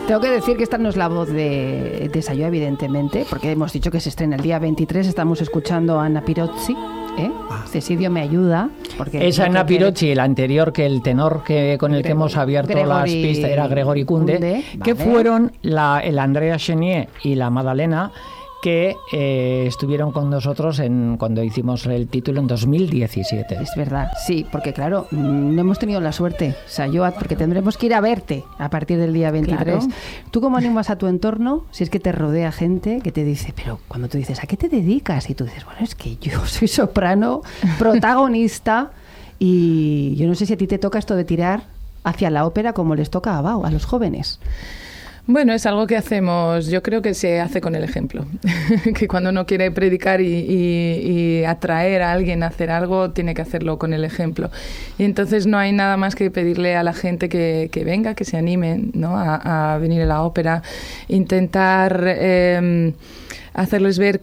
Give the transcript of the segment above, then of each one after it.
Tengo que decir que esta no es la voz de Sayoa, evidentemente, porque hemos dicho que se estrena el día 23. Estamos escuchando a Anna Pirozzi. Cesidio me ayuda. Porque es Anna Pirozzi, el anterior, que el tenor con el que hemos abierto las pistas era Gregory Kunde, que vale. Fueron el Andrea Chenier y la Madalena, que estuvieron con nosotros cuando hicimos el título en 2017. Es verdad, sí, porque claro, no hemos tenido la suerte, Sayoa, porque tendremos que ir a verte a partir del día 23. Claro. ¿Tú cómo animas a tu entorno si es que te rodea gente que te dice, pero cuando tú dices, ¿a qué te dedicas? Y tú dices, bueno, es que yo soy soprano, protagonista, y yo no sé si a ti te toca esto de tirar hacia la ópera como les toca a Bau, a los jóvenes. Bueno, es algo que hacemos, yo creo que se hace con el ejemplo, que cuando uno quiere predicar y atraer a alguien a hacer algo, tiene que hacerlo con el ejemplo. Y entonces no hay nada más que pedirle a la gente que venga, que se animen, ¿no? a venir a la ópera, intentar hacerles ver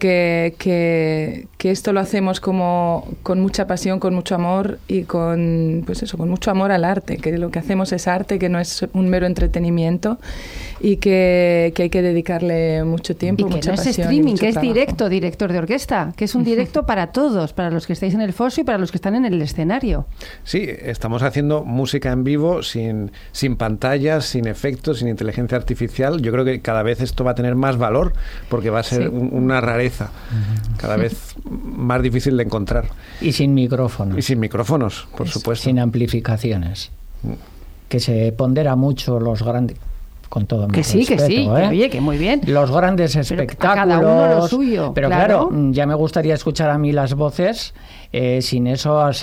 que esto lo hacemos como con mucha pasión, con mucho amor y con mucho amor al arte, que lo que hacemos es arte, que no es un mero entretenimiento y que hay que dedicarle mucho tiempo, mucha pasión. Y que no es streaming, que es directo, director de orquesta, que es un directo para todos, para los que estáis en el foso y para los que están en el escenario. Sí, estamos haciendo música en vivo, sin pantallas, sin efectos, sin inteligencia artificial. Yo creo que cada vez esto va a tener más valor, porque va a ser una rareza, cada vez más difícil de encontrar. Y sin micrófonos. Y sin micrófonos, por supuesto. Sin amplificaciones. Que se pondera mucho los grandes... Con todo mi respeto, que sí, que oye, que muy bien. Los grandes espectáculos. Cada uno lo suyo. Pero claro, ya me gustaría escuchar a mí las voces sin esos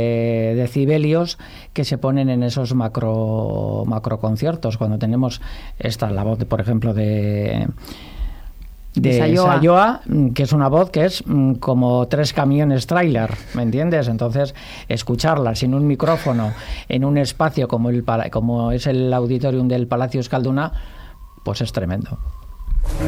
decibelios que se ponen en esos macro conciertos. Cuando tenemos la voz, por ejemplo, de Sayoa, que es una voz que es como 3 camiones tráiler, ¿me entiendes? Entonces, escucharla sin un micrófono en un espacio como es el auditorium del Palacio Euskalduna, pues es tremendo.